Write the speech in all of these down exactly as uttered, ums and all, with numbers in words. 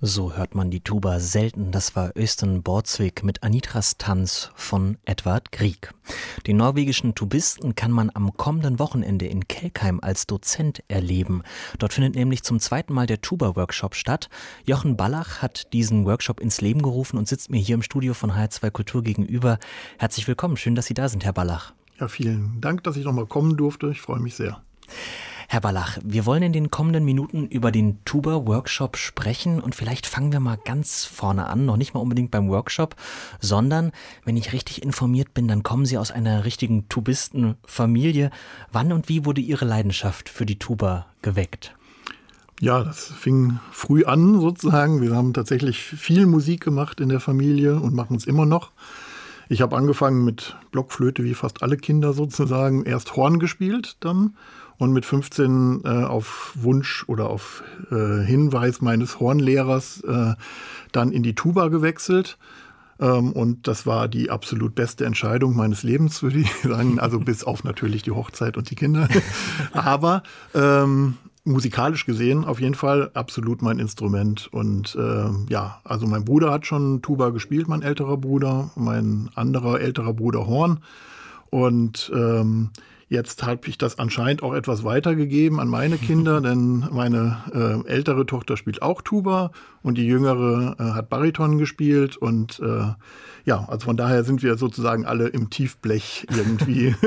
So hört man die Tuba selten. Das war Øystein Bordsvig mit Anitras Tanz von Edvard Grieg. Den norwegischen Tubisten kann man am kommenden Wochenende in Kelkheim als Dozent erleben. Dort findet nämlich zum zweiten Mal der Tuba-Workshop statt. Jochen Ballach hat diesen Workshop ins Leben gerufen und sitzt mir hier im Studio von H R zwei Kultur gegenüber. Herzlich willkommen, schön, dass Sie da sind, Herr Ballach. Ja, vielen Dank, dass ich noch mal kommen durfte. Ich freue mich sehr. Herr Ballach, wir wollen in den kommenden Minuten über den Tuba-Workshop sprechen und vielleicht fangen wir mal ganz vorne an, noch nicht mal unbedingt beim Workshop, sondern, wenn ich richtig informiert bin, dann kommen Sie aus einer richtigen Tubistenfamilie. Wann und wie wurde Ihre Leidenschaft für die Tuba geweckt? Ja, das fing früh an sozusagen. Wir haben tatsächlich viel Musik gemacht in der Familie und machen es immer noch. Ich habe angefangen mit Blockflöte, wie fast alle Kinder sozusagen, erst Horn gespielt dann. Und mit fünfzehn äh, auf Wunsch oder auf äh, Hinweis meines Hornlehrers äh, dann in die Tuba gewechselt. Ähm, und das war die absolut beste Entscheidung meines Lebens, würde ich sagen. Also bis auf natürlich die Hochzeit und die Kinder. Aber ähm, musikalisch gesehen auf jeden Fall absolut mein Instrument. Und äh, ja, also mein Bruder hat schon Tuba gespielt, mein älterer Bruder. Mein anderer älterer Bruder Horn. Und ähm, Jetzt habe ich das anscheinend auch etwas weitergegeben an meine Kinder, denn meine äh, ältere Tochter spielt auch Tuba und die jüngere äh, hat Bariton gespielt. Und äh, ja, also von daher sind wir sozusagen alle im Tiefblech irgendwie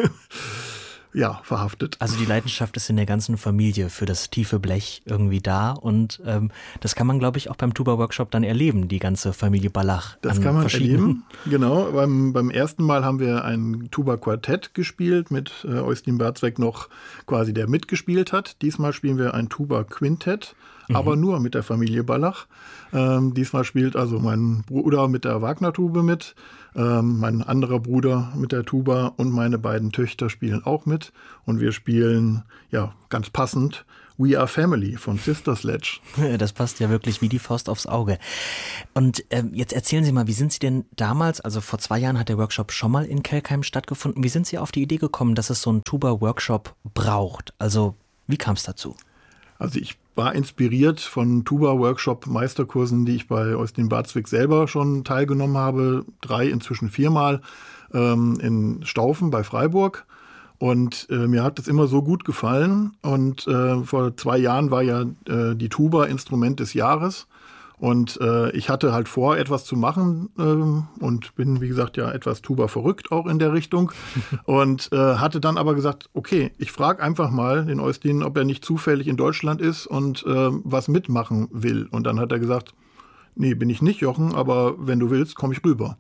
ja, verhaftet. Also die Leidenschaft ist in der ganzen Familie für das tiefe Blech irgendwie da und ähm, das kann man, glaube ich, auch beim Tuba-Workshop dann erleben, die ganze Familie Ballach. Das kann man erleben, genau. Beim, beim ersten Mal haben wir ein Tuba-Quartett gespielt mit äh, Øystein Bordsvig noch quasi, der mitgespielt hat. Diesmal spielen wir ein Tuba-Quintett, mhm. aber nur mit der Familie Ballach. Ähm, diesmal spielt also mein Bruder mit der Wagner-Tube mit, ähm, mein anderer Bruder mit der Tuba und meine beiden Töchter spielen auch mit. Und wir spielen, ja, ganz passend, We Are Family von Sister Sledge. Das passt ja wirklich wie die Faust aufs Auge. Und ähm, jetzt erzählen Sie mal, wie sind Sie denn damals, also vor zwei Jahren hat der Workshop schon mal in Kelkheim stattgefunden, wie sind Sie auf die Idee gekommen, dass es so einen Tuba-Workshop braucht? Also wie kam es dazu? Also ich war inspiriert von Tuba-Workshop-Meisterkursen, die ich bei Øystein Bordsvig selber schon teilgenommen habe, drei, inzwischen viermal, ähm, in Staufen bei Freiburg. Und äh, mir hat das immer so gut gefallen. Und äh, vor zwei Jahren war ja äh, die Tuba Instrument des Jahres. Und äh, ich hatte halt vor, etwas zu machen äh, und bin, wie gesagt, ja etwas Tuba verrückt auch in der Richtung. Und äh, hatte dann aber gesagt, okay, ich frage einfach mal den Øystein, ob er nicht zufällig in Deutschland ist und äh, was mitmachen will. Und dann hat er gesagt, nee, bin ich nicht, Jochen, aber wenn du willst, komme ich rüber.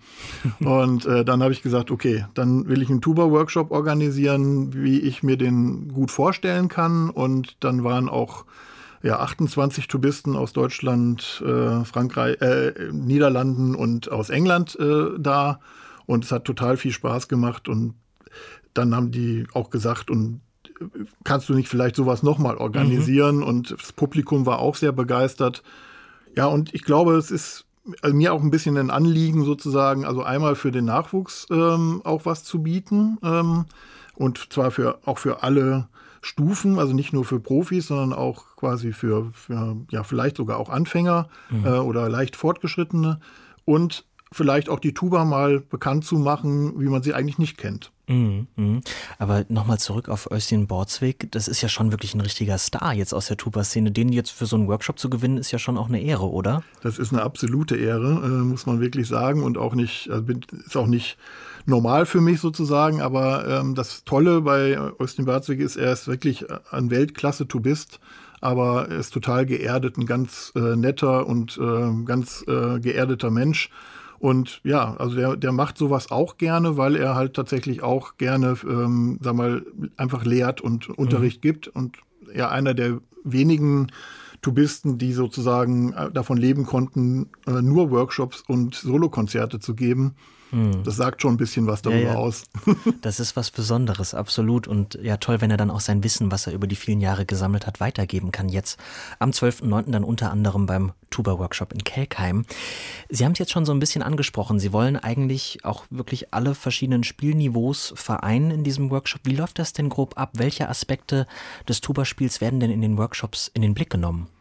Und äh, dann habe ich gesagt, okay, dann will ich einen Tuba-Workshop organisieren, wie ich mir den gut vorstellen kann. Und dann waren auch ja, achtundzwanzig Tubisten aus Deutschland, äh, Frankreich, äh, Niederlanden und aus England äh, da. Und es hat total viel Spaß gemacht. Und dann haben die auch gesagt, und kannst du nicht vielleicht sowas nochmal organisieren? Mhm. Und das Publikum war auch sehr begeistert. Ja, und ich glaube, es ist mir auch ein bisschen ein Anliegen sozusagen, also einmal für den Nachwuchs ähm, auch was zu bieten. Ähm, und zwar für, auch für alle Stufen, also nicht nur für Profis, sondern auch quasi für, für ja, vielleicht sogar auch Anfänger mhm. äh, oder leicht Fortgeschrittene und vielleicht auch die Tuba mal bekannt zu machen, wie man sie eigentlich nicht kennt. Mhm, mh. Aber nochmal zurück auf Øystein Bordsvig, das ist ja schon wirklich ein richtiger Star jetzt aus der Tuba-Szene. Den jetzt für so einen Workshop zu gewinnen, ist ja schon auch eine Ehre, oder? Das ist eine absolute Ehre, äh, muss man wirklich sagen, und auch nicht, also ist auch nicht normal für mich sozusagen, aber ähm, das Tolle bei Øystein Bordsvig ist, er ist wirklich ein Weltklasse-Tubist, aber er ist total geerdet, ein ganz äh, netter und äh, ganz äh, geerdeter Mensch. Und ja, also der, der macht sowas auch gerne, weil er halt tatsächlich auch gerne, ähm, sag mal, einfach lehrt und Unterricht mhm. gibt. Und ja, einer der wenigen Tubisten, die sozusagen davon leben konnten, äh, nur Workshops und Solokonzerte zu geben. Hm. Das sagt schon ein bisschen was darüber ja, ja. aus. Das ist was Besonderes, absolut. Und ja, toll, wenn er dann auch sein Wissen, was er über die vielen Jahre gesammelt hat, weitergeben kann. Jetzt am zwölften neunten dann unter anderem beim Tuba-Workshop in Kelkheim. Sie haben es jetzt schon so ein bisschen angesprochen. Sie wollen eigentlich auch wirklich alle verschiedenen Spielniveaus vereinen in diesem Workshop. Wie läuft das denn grob ab? Welche Aspekte des Tuba-Spiels werden denn in den Workshops in den Blick genommen?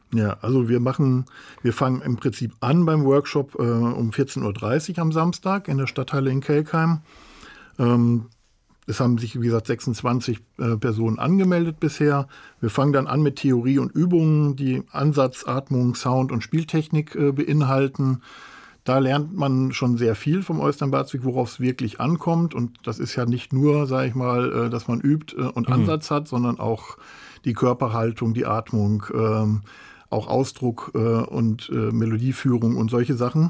Ja, also wir machen, wir fangen im Prinzip an beim Workshop äh, um vierzehn Uhr dreißig am Samstag in der Stadthalle in Kelkheim. Ähm, es haben sich, wie gesagt, sechsundzwanzig äh, Personen angemeldet bisher. Wir fangen dann an mit Theorie und Übungen, die Ansatz, Atmung, Sound und Spieltechnik äh, beinhalten. Da lernt man schon sehr viel vom Eustern Barzwig, worauf es wirklich ankommt. Und das ist ja nicht nur, sage ich mal, äh, dass man übt äh, und mhm. Ansatz hat, sondern auch die Körperhaltung, die Atmung, ähm, auch Ausdruck äh, und äh, Melodieführung und solche Sachen.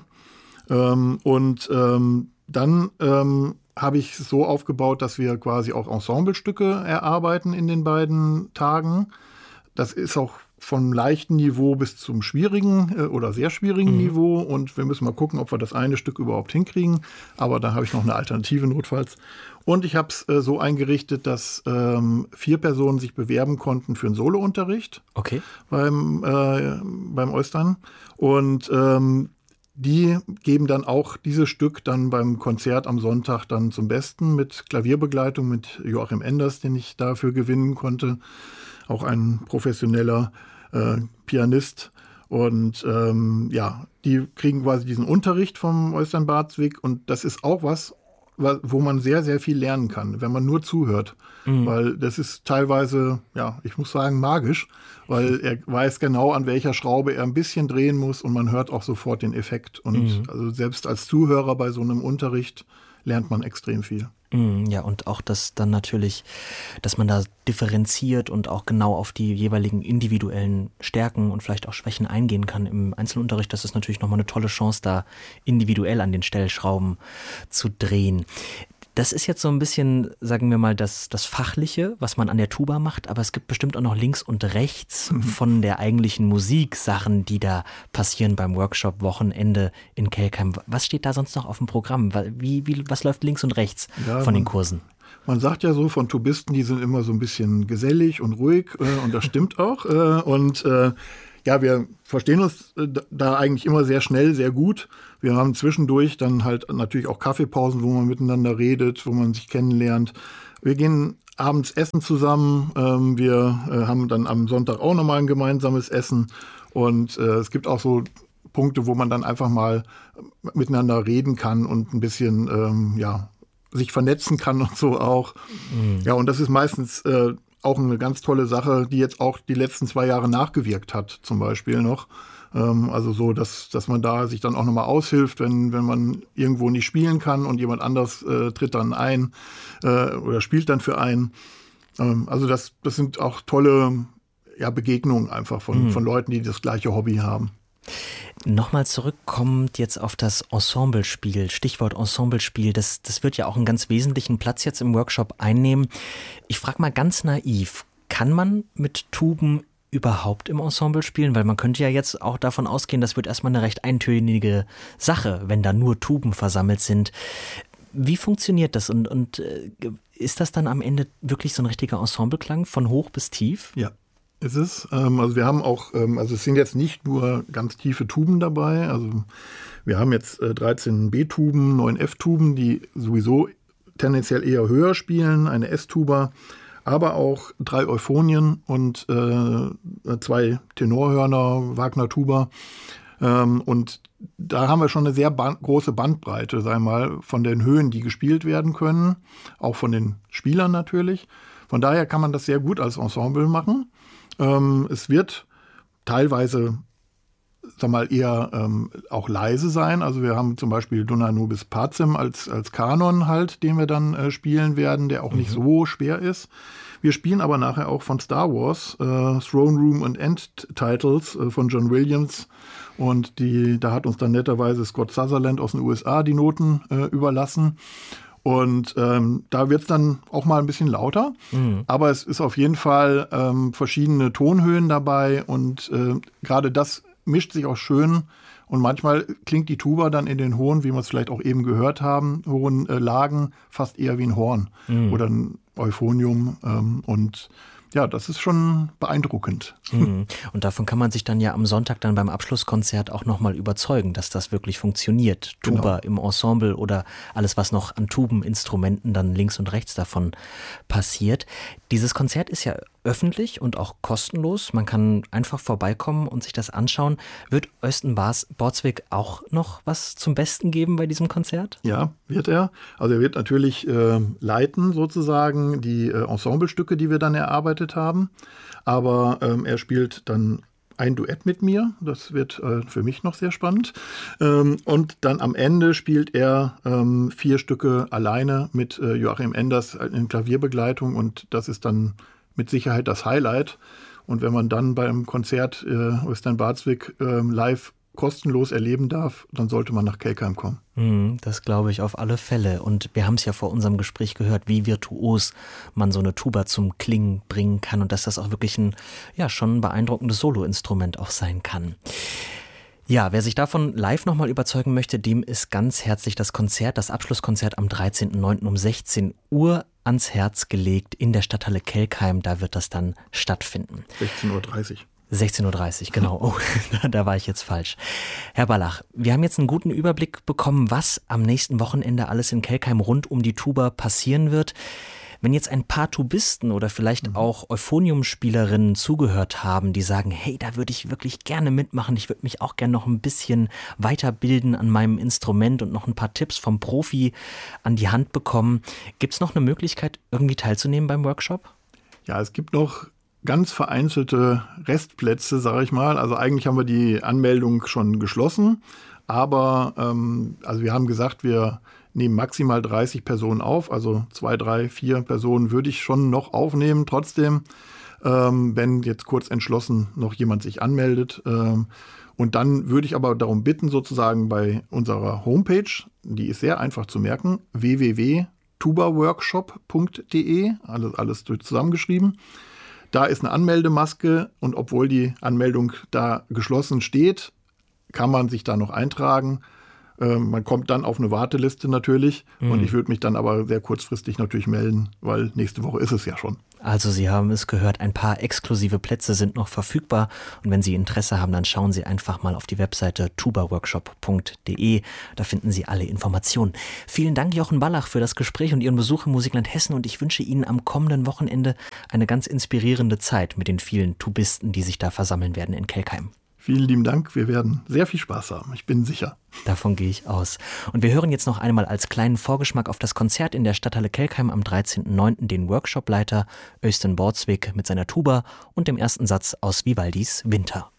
Ähm, und ähm, dann ähm, habe ich es so aufgebaut, dass wir quasi auch Ensemblestücke erarbeiten in den beiden Tagen. Das ist auch vom leichten Niveau bis zum schwierigen äh, oder sehr schwierigen mhm. Niveau. Und wir müssen mal gucken, ob wir das eine Stück überhaupt hinkriegen. Aber da habe ich noch eine Alternative notfalls. Und ich habe es äh, so eingerichtet, dass ähm, vier Personen sich bewerben konnten für einen Solounterricht okay. beim, äh, beim Eustern. Und ähm, die geben dann auch dieses Stück dann beim Konzert am Sonntag dann zum Besten mit Klavierbegleitung mit Joachim Enders, den ich dafür gewinnen konnte. Auch ein professioneller äh, Pianist. Und ähm, ja, die kriegen quasi diesen Unterricht vom Eustern Barzwig. Und das ist auch was, wo man sehr, sehr viel lernen kann, wenn man nur zuhört. Mhm. Weil das ist teilweise, ja, ich muss sagen, magisch, weil er weiß genau, an welcher Schraube er ein bisschen drehen muss und man hört auch sofort den Effekt. Und mhm. also selbst als Zuhörer bei so einem Unterricht lernt man extrem viel. Ja, und auch das dann natürlich, dass man da differenziert und auch genau auf die jeweiligen individuellen Stärken und vielleicht auch Schwächen eingehen kann im Einzelunterricht. Das ist natürlich nochmal eine tolle Chance, da individuell an den Stellschrauben zu drehen. Das ist jetzt so ein bisschen, sagen wir mal, das, das Fachliche, was man an der Tuba macht, aber es gibt bestimmt auch noch links und rechts mhm. von der eigentlichen Musik Sachen, die da passieren beim Workshop-Wochenende in Kelkheim. Was steht da sonst noch auf dem Programm? Wie, wie, was läuft links und rechts ja, von den Kursen? Man sagt ja so von Tubisten, die sind immer so ein bisschen gesellig und ruhig äh, und das stimmt auch. Äh, und äh, ja, wir verstehen uns äh, da eigentlich immer sehr schnell, sehr gut. Wir haben zwischendurch dann halt natürlich auch Kaffeepausen, wo man miteinander redet, wo man sich kennenlernt. Wir gehen abends essen zusammen. Ähm, wir äh, haben dann am Sonntag auch nochmal ein gemeinsames Essen. Und äh, es gibt auch so Punkte, wo man dann einfach mal miteinander reden kann und ein bisschen, ähm, ja, sich vernetzen kann und so auch. Mhm. Ja, und das ist meistens äh, auch eine ganz tolle Sache, die jetzt auch die letzten zwei Jahre nachgewirkt hat, zum Beispiel noch. Ähm, also so, dass, dass man da sich dann auch nochmal aushilft, wenn, wenn man irgendwo nicht spielen kann und jemand anders äh, tritt dann ein äh, oder spielt dann für einen. Ähm, also das, das sind auch tolle ja, Begegnungen einfach von, mhm. von Leuten, die das gleiche Hobby haben. Nochmal zurückkommend jetzt auf das Ensemblespiel, Stichwort Ensemblespiel, das, das wird ja auch einen ganz wesentlichen Platz jetzt im Workshop einnehmen. Ich frage mal ganz naiv, kann man mit Tuben überhaupt im Ensemble spielen? Weil man könnte ja jetzt auch davon ausgehen, das wird erstmal eine recht eintönige Sache, wenn da nur Tuben versammelt sind. Wie funktioniert das und, und ist das dann am Ende wirklich so ein richtiger Ensembleklang von hoch bis tief? Ja. Ist es. Ähm, also wir haben auch, ähm, also es sind jetzt nicht nur ganz tiefe Tuben dabei. Also wir haben jetzt äh, dreizehn B-Tuben, neun F-Tuben, die sowieso tendenziell eher höher spielen, eine S-Tuba, aber auch drei Euphonien und äh, zwei Tenorhörner, Wagner-Tuba. Ähm, und da haben wir schon eine sehr ban- große Bandbreite, sagen wir mal, von den Höhen, die gespielt werden können, auch von den Spielern natürlich. Von daher kann man das sehr gut als Ensemble machen. Ähm, es wird teilweise, sag mal, eher ähm, auch leise sein. Also wir haben zum Beispiel Dona Nobis Pacem als, als Kanon halt, den wir dann äh, spielen werden, der auch mhm. nicht so schwer ist. Wir spielen aber nachher auch von Star Wars, äh, Throne Room und End Titles äh, von John Williams. Und die, da hat uns dann netterweise Scott Sutherland aus den U S A die Noten äh, überlassen. Und ähm, da wird es dann auch mal ein bisschen lauter. Mhm. Aber es ist auf jeden Fall ähm, verschiedene Tonhöhen dabei. Und äh, gerade das mischt sich auch schön. Und manchmal klingt die Tuba dann in den hohen, wie wir es vielleicht auch eben gehört haben, hohen äh, Lagen fast eher wie ein Horn mhm. oder ein Euphonium. Ähm, und ja, das ist schon beeindruckend. Mhm. Und davon kann man sich dann ja am Sonntag dann beim Abschlusskonzert auch nochmal überzeugen, dass das wirklich funktioniert. Tuba genau. im Ensemble oder alles, was noch an Tubeninstrumenten dann links und rechts davon passiert. Dieses Konzert ist ja öffentlich und auch kostenlos. Man kann einfach vorbeikommen und sich das anschauen. Wird Øystein Bordsvik auch noch was zum Besten geben bei diesem Konzert? Ja, wird er. Also er wird natürlich äh, leiten sozusagen die äh, Ensemblestücke, die wir dann erarbeitet haben. Aber ähm, er spielt dann ein Duett mit mir, das wird äh, für mich noch sehr spannend. Ähm, und dann am Ende spielt er ähm, vier Stücke alleine mit äh, Joachim Enders in Klavierbegleitung und das ist dann mit Sicherheit das Highlight. Und wenn man dann beim Konzert äh, Øystein Bordsvik äh, live kostenlos erleben darf, dann sollte man nach Kelkheim kommen. Mm, das glaube ich auf alle Fälle. Und wir haben es ja vor unserem Gespräch gehört, wie virtuos man so eine Tuba zum Klingen bringen kann und dass das auch wirklich ein, ja, schon ein beeindruckendes Soloinstrument auch sein kann. Ja, wer sich davon live nochmal überzeugen möchte, dem ist ganz herzlich das Konzert, das Abschlusskonzert am dreizehnten neunten um sechzehn Uhr ans Herz gelegt in der Stadthalle Kelkheim. Da wird das dann stattfinden. sechzehn Uhr dreißig. sechzehn Uhr dreißig, genau. Oh, da war ich jetzt falsch. Herr Ballach, wir haben jetzt einen guten Überblick bekommen, was am nächsten Wochenende alles in Kelkheim rund um die Tuba passieren wird. Wenn jetzt ein paar Tubisten oder vielleicht auch Euphonium-Spielerinnen zugehört haben, die sagen, hey, da würde ich wirklich gerne mitmachen, ich würde mich auch gerne noch ein bisschen weiterbilden an meinem Instrument und noch ein paar Tipps vom Profi an die Hand bekommen. Gibt es noch eine Möglichkeit, irgendwie teilzunehmen beim Workshop? Ja, es gibt noch ganz vereinzelte Restplätze, sage ich mal. Also eigentlich haben wir die Anmeldung schon geschlossen, aber ähm, also wir haben gesagt, wir nehmen maximal dreißig Personen auf, also zwei, drei, vier Personen würde ich schon noch aufnehmen trotzdem, ähm, wenn jetzt kurz entschlossen noch jemand sich anmeldet. Ähm, und dann würde ich aber darum bitten, sozusagen bei unserer Homepage, die ist sehr einfach zu merken, w w w punkt tubaworkshop punkt d e, alles, alles zusammengeschrieben. Da ist eine Anmeldemaske und obwohl die Anmeldung da geschlossen steht, kann man sich da noch eintragen. Ähm, man kommt dann auf eine Warteliste natürlich mhm. und ich würde mich dann aber sehr kurzfristig natürlich melden, weil nächste Woche ist es ja schon. Also Sie haben es gehört, ein paar exklusive Plätze sind noch verfügbar und wenn Sie Interesse haben, dann schauen Sie einfach mal auf die Webseite tubaworkshop punkt d e, da finden Sie alle Informationen. Vielen Dank, Jochen Ballach, für das Gespräch und Ihren Besuch im Musikland Hessen und ich wünsche Ihnen am kommenden Wochenende eine ganz inspirierende Zeit mit den vielen Tubisten, die sich da versammeln werden in Kelkheim. Vielen lieben Dank, wir werden sehr viel Spaß haben, ich bin sicher. Davon gehe ich aus. Und wir hören jetzt noch einmal als kleinen Vorgeschmack auf das Konzert in der Stadthalle Kelkheim am dreizehnten neunten den Workshopleiter Øystein Bordsvik mit seiner Tuba und dem ersten Satz aus Vivaldis Winter.